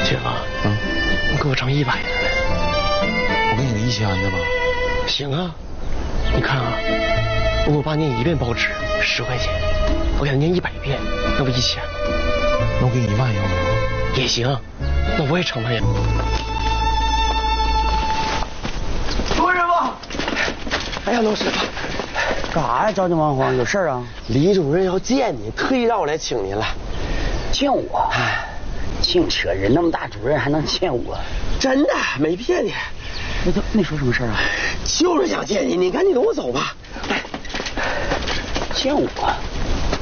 姐夫，你给我整100的呗。 我给你个1000的吧。 行啊，你看啊，我给我爸念1遍报纸10块钱，我给他念100遍，那不1000吗？ 那我给你1万要吗？ 也行，那我也承他呀。罗师傅，哎呀，罗师傅， 干啥呀？着急忙慌，有事啊？ 李主任要见你，特意让我来请您了。 见我？净扯，人那么大，主任还能见我？ 真的，没骗你。 那说什么事啊？ 就是想见你，你赶紧跟我走吧。 见我？